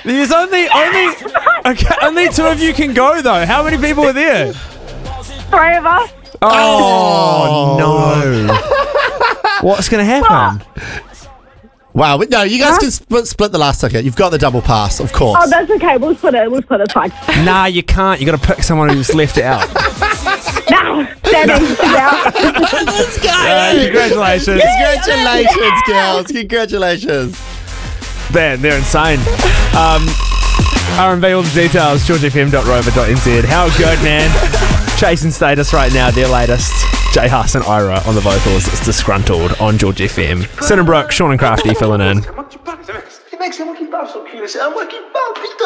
There's only two of you can go though. How many people are there? 3 of us. Oh no! What's gonna happen? Wow, no, you guys can split the last ticket. You've got the double pass, of course. Oh, that's okay. We'll split it. It's fine. Nah, you can't. You got to pick someone who's left out. No, Danny's out. This guy. Congratulations. Congratulations, girls. Congratulations. Man, they're insane. R&B, all the details, georgefm.rover.nz. How good, man. Chasing Status right now, their latest. Jay Huss and Ira on the vocals. It's Disgruntled on George FM. Cinnabrook, Sean and Crafty filling in.